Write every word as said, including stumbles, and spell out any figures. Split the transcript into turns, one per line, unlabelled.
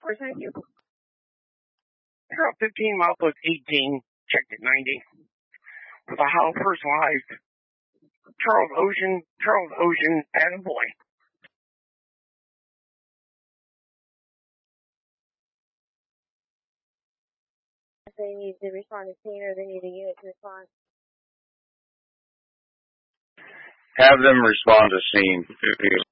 course, thank you. Harold fifteen, Milepost eighteen, checked at ninety. With a hollow personalized Charles Ocean, Charles Ocean, and boy.
They need to respond to scene or they need a unit to respond.
Have them respond to scene.